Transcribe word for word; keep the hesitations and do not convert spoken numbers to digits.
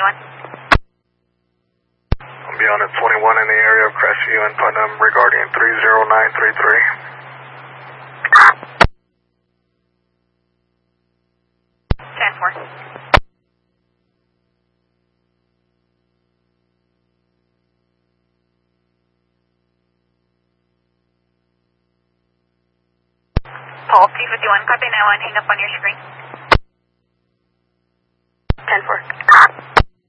twenty-one. I'll be on at twenty-one in the area of Crestview and Putnam regarding three zero nine three three. ten four. Paul, three fifty-one, copy nine one, hang up on your screen. ten four.